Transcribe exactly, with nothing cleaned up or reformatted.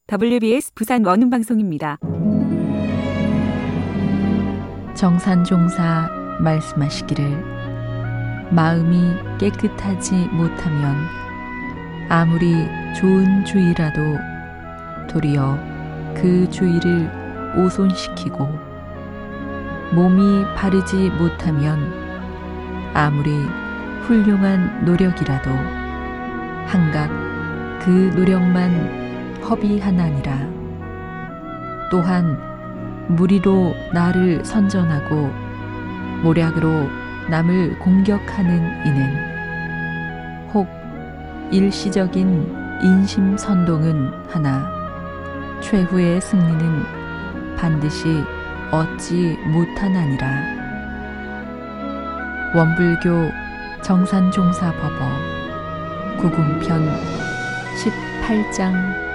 더블유비에스 부산 원음방송입니다. 정산종사 말씀하시기를 마음이 깨끗하지 못하면 아무리 좋은 주의라도 도리어 그 주의를 오손시키고 몸이 바르지 못하면 아무리 훌륭한 노력이라도 한갓 그 노력만 허비하나니라. 또한 무리로 나를 선전하고 모략으로 남을 공격하는 이는 혹 일시적인 인심선동은 하나 최후의 승리는 반드시 얻지 못하나니라. 원불교 정산종사법어 구궁편 십팔 장